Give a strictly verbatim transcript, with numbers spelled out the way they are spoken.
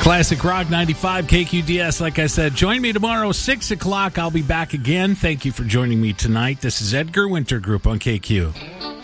Classic Rock ninety-five K Q D S. Like I said, join me tomorrow, six o'clock. I'll be back again. Thank you for joining me tonight. This is Edgar Winter Group on K Q.